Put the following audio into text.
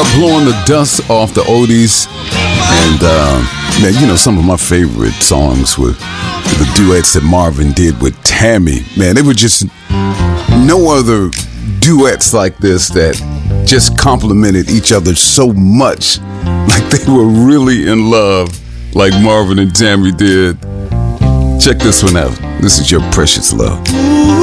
start blowing the dust off the oldies. And, man, you know, some of my favorite songs were the duets that Marvin did with Tammy. Man, they were just no other duets like this that just complimented each other so much. Like they were really in love, like Marvin and Tammy did. Check this one out. This is Your Precious Love.